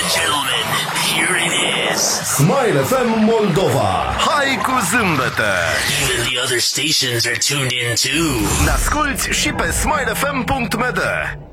and gentlemen, here it is. Smile FM Moldova. Hai cu zâmbete! Even the other stations are tuned in too. Ne asculti și pe smilefm.md.